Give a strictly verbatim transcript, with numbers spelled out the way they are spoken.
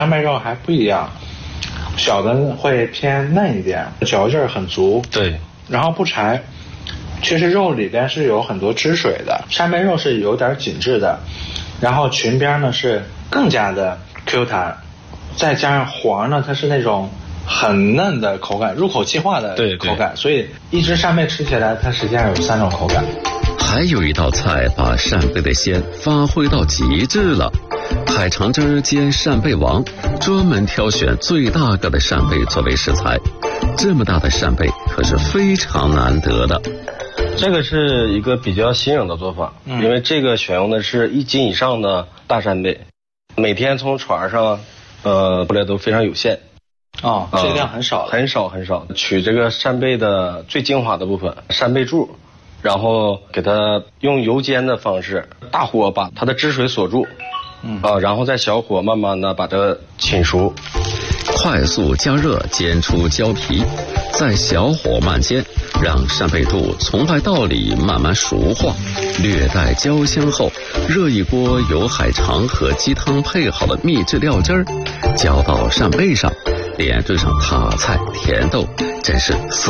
扇贝肉还不一样，小的会偏嫩一点，嚼劲儿很足。 对， 然后不柴。其实肉里边是有很多汁水的，扇贝肉是有点紧致的，然后裙边呢是更加的 Q 弹，再加上黄呢，它是那种很嫩的口感，入口即化的口感，所以一只扇贝吃起来它实际上有三种口感。 还有一道菜把扇贝的鲜发挥到极致了，海肠汁煎扇贝王，专门挑选最大个的扇贝作为食材，这么大的扇贝可是非常难得的。 这个是一个比较新颖的做法，嗯、因为这个选用的是一斤以上的大扇贝，每天从船上呃过来都非常有限。 哦，这量很少、 呃，很少很少。取这个扇贝的最精华的部分，扇贝柱，然后给它用油煎的方式，大火把它的汁水锁住，嗯啊、呃，然后再小火慢慢的把它浸熟， 快速加热煎出胶皮，再小火慢煎，让扇贝肚从外到里慢慢熟化，略带焦香后，热一锅由海肠和鸡汤配好的秘制料汁儿，浇到扇贝上，点缀上塔菜甜豆，真是